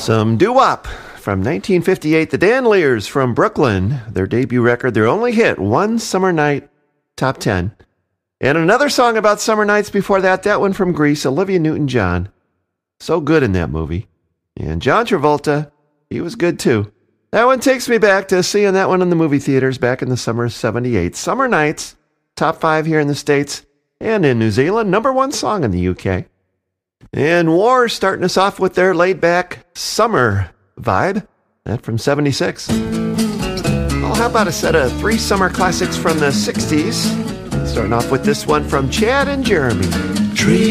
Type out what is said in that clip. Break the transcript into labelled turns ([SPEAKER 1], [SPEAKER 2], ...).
[SPEAKER 1] Some doo-wop from 1958, the Danliers from Brooklyn, their debut record, their only hit, One Summer Night, top 10. And another song about summer nights before that one from Grease, Olivia Newton-John. So good in that movie. And John Travolta, he was good too. That one takes me back to seeing that one in the movie theaters back in the summer of 78. Summer Nights, top 5 here in the States and in New Zealand, number 1 song in the UK. And War starting us off with their laid-back summer vibe. That from 76. Well, how about a set of 3 summer classics from the 60s? Starting off with this one from Chad and Jeremy.
[SPEAKER 2] Tree